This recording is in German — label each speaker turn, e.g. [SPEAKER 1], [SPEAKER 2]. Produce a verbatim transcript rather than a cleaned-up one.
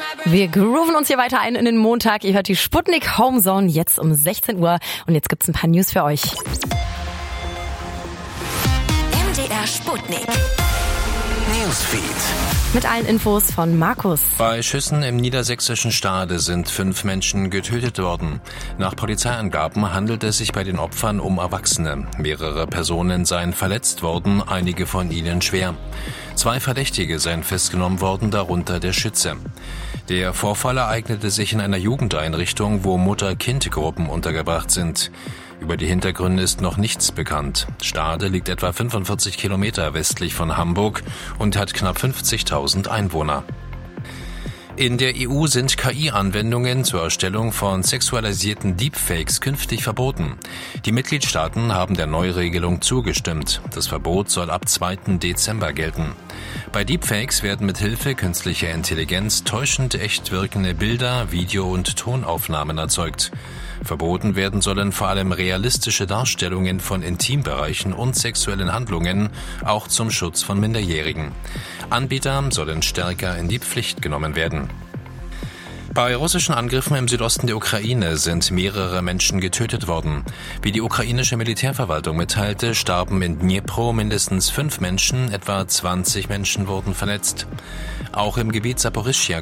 [SPEAKER 1] Wir grooven uns hier weiter ein in den Montag. Ihr hört die Sputnik Homezone jetzt um sechzehn Uhr. Und jetzt gibt's ein paar News für euch.
[SPEAKER 2] M D R Sputnik Newsfeed.
[SPEAKER 1] Mit allen Infos von Markus.
[SPEAKER 3] Bei Schüssen im niedersächsischen Stade sind fünf Menschen getötet worden. Nach Polizeiangaben handelt es sich bei den Opfern um Erwachsene. Mehrere Personen seien verletzt worden, einige von ihnen schwer. Zwei Verdächtige seien festgenommen worden, darunter der Schütze. Der Vorfall ereignete sich in einer Jugendeinrichtung, wo Mutter-Kind-Gruppen untergebracht sind. Über die Hintergründe ist noch nichts bekannt. Stade liegt etwa fünfundvierzig Kilometer westlich von Hamburg und hat knapp fünfzigtausend Einwohner. In der E U sind K I-Anwendungen zur Erstellung von sexualisierten Deepfakes künftig verboten. Die Mitgliedstaaten haben der Neuregelung zugestimmt. Das Verbot soll ab zweiten Dezember gelten. Bei Deepfakes werden mit Hilfe künstlicher Intelligenz täuschend echt wirkende Bilder, Video- und Tonaufnahmen erzeugt. Verboten werden sollen vor allem realistische Darstellungen von Intimbereichen und sexuellen Handlungen, auch zum Schutz von Minderjährigen. Anbieter sollen stärker in die Pflicht genommen werden. Bei russischen Angriffen im Südosten der Ukraine sind mehrere Menschen getötet worden. Wie die ukrainische Militärverwaltung mitteilte, starben in Dnipro mindestens fünf Menschen, etwa zwanzig Menschen wurden verletzt. Auch im Gebiet Saporischschja